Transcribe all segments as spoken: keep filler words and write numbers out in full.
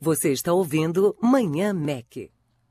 Você está ouvindo Manhã Mac.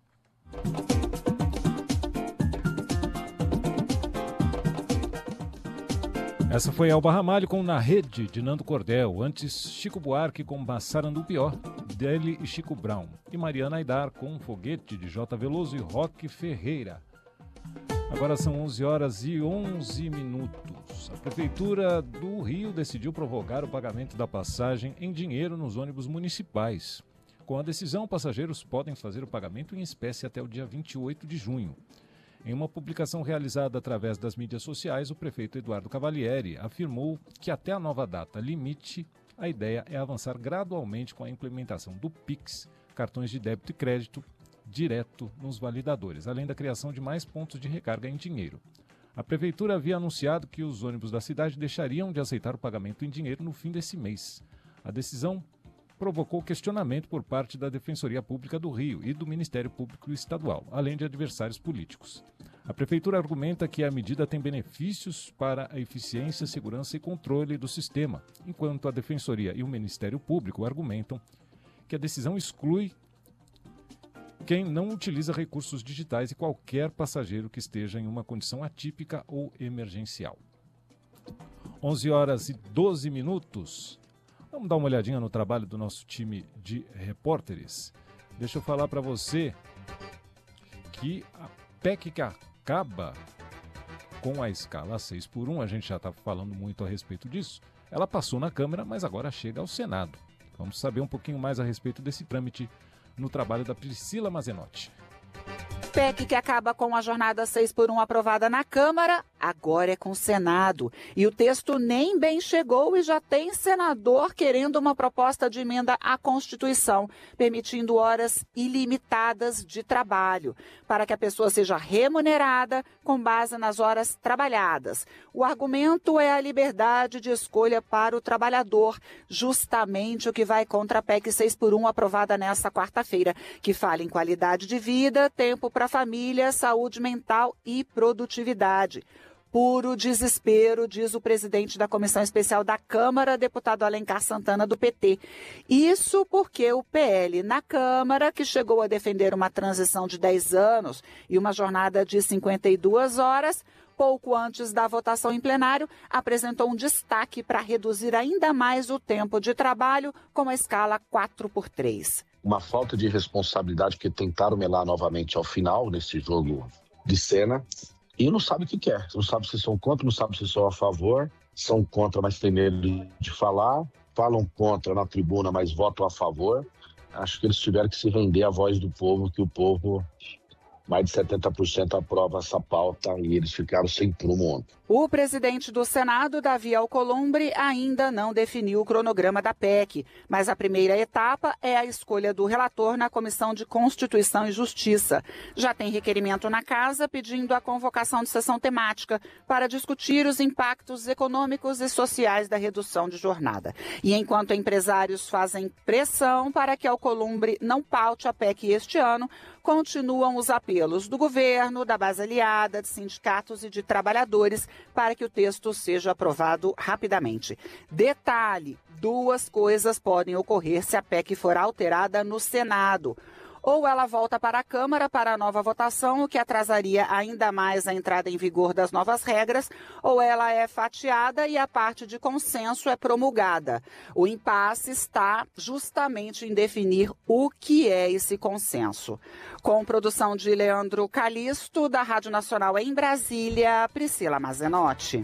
Essa foi Elba Ramalho com Na Rede, de Nando Cordel. Antes, Chico Buarque com Massarandu Pió, dele e Chico Brown. E Mariana Aidar com Foguete, de J. Veloso e Roque Ferreira. Agora são onze horas e onze minutos. A Prefeitura do Rio decidiu prorrogar o pagamento da passagem em dinheiro nos ônibus municipais. Com a decisão, passageiros podem fazer o pagamento em espécie até o dia vinte e oito de junho. Em uma publicação realizada através das mídias sociais, o prefeito Eduardo Cavalieri afirmou que até a nova data limite, a ideia é avançar gradualmente com a implementação do Pix, cartões de débito e crédito, direto nos validadores, além da criação de mais pontos de recarga em dinheiro. A prefeitura havia anunciado que os ônibus da cidade deixariam de aceitar o pagamento em dinheiro no fim desse mês. A decisão provocou questionamento por parte da Defensoria Pública do Rio e do Ministério Público Estadual, além de adversários políticos. A Prefeitura argumenta que a medida tem benefícios para a eficiência, segurança e controle do sistema, enquanto a Defensoria e o Ministério Público argumentam que a decisão exclui quem não utiliza recursos digitais e qualquer passageiro que esteja em uma condição atípica ou emergencial. onze horas e doze minutos. Vamos dar uma olhadinha no trabalho do nosso time de repórteres. Deixa eu falar para você que a P E C que acaba com a escala seis por um, a gente já está falando muito a respeito disso, ela passou na Câmara, mas agora chega ao Senado. Vamos saber um pouquinho mais a respeito desse trâmite no trabalho da Priscila Mazenotti. P E C que acaba com a jornada seis por um aprovada na Câmara, agora é com o Senado. E o texto nem bem chegou e já tem senador querendo uma proposta de emenda à Constituição, permitindo horas ilimitadas de trabalho, para que a pessoa seja remunerada com base nas horas trabalhadas. O argumento é a liberdade de escolha para o trabalhador, justamente o que vai contra a P E C seis por um aprovada nesta quarta-feira, que fala em qualidade de vida, tempo para a família, saúde mental e produtividade. Puro desespero, diz o presidente da Comissão Especial da Câmara, deputado Alencar Santana, do P T. Isso porque o P L na Câmara, que chegou a defender uma transição de dez anos e uma jornada de cinquenta e duas horas, pouco antes da votação em plenário, apresentou um destaque para reduzir ainda mais o tempo de trabalho com a escala quatro por três. Uma falta de responsabilidade que tentaram melar novamente ao final, nesse jogo de cena, e não sabe o que quer. Não sabe se são contra, não sabe se são a favor, são contra, mas tem medo de falar, falam contra na tribuna, mas votam a favor. Acho que eles tiveram que se render à voz do povo, que o povo, mais de setenta por cento aprova essa pauta e eles ficaram sem prumo ontem. O presidente do Senado, Davi Alcolumbre, ainda não definiu o cronograma da P E C, mas a primeira etapa é a escolha do relator na Comissão de Constituição e Justiça. Já tem requerimento na Casa pedindo a convocação de sessão temática para discutir os impactos econômicos e sociais da redução de jornada. E enquanto empresários fazem pressão para que Alcolumbre não paute a P E C este ano, continuam os apelos do governo, da base aliada, de sindicatos e de trabalhadores para que o texto seja aprovado rapidamente. Detalhe, duas coisas podem ocorrer se a P E C for alterada no Senado. Ou ela volta para a Câmara para a nova votação, o que atrasaria ainda mais a entrada em vigor das novas regras, ou ela é fatiada e a parte de consenso é promulgada. O impasse está justamente em definir o que é esse consenso. Com produção de Leandro Calixto, da Rádio Nacional em Brasília, Priscila Mazenotti.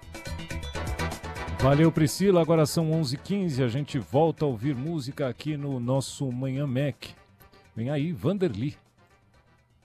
Valeu, Priscila. Agora são onze e quinze, a gente volta a ouvir música aqui no nosso Manhã Mac. Vem aí, Vanderly.